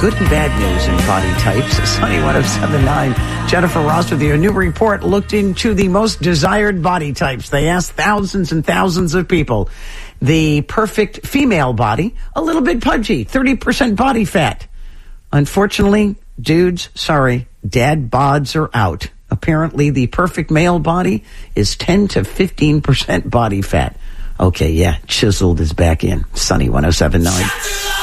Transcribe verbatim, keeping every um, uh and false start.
good and bad news in body types. Sunny one oh seven point nine. Jennifer Ross with you. A new report looked into the most desired body types. They asked thousands and thousands of people. The perfect female body, a little bit pudgy, thirty percent body fat. Unfortunately, dudes, sorry, dad bods are out. Apparently, the perfect male body is ten to fifteen percent body fat. Okay, yeah, chiseled is back in. Sunny one oh seven point nine.